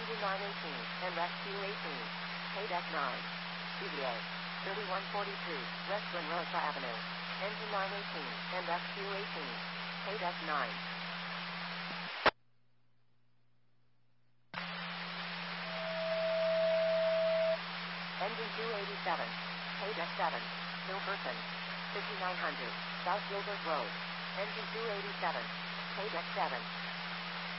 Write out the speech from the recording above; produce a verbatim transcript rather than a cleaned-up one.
Engine nine eighteen, and Rescue eighteen. Paydeck nine. C B A. thirty-one forty-two, West Glen Rosa Avenue. Engine nine eighteen, and Rescue eighteen. Paydeck nine. Engine two eighty-seven. Paydeck seven. No person. fifty-nine hundred, South Gilbert Road. Engine two eighty-seven. Paydeck seven.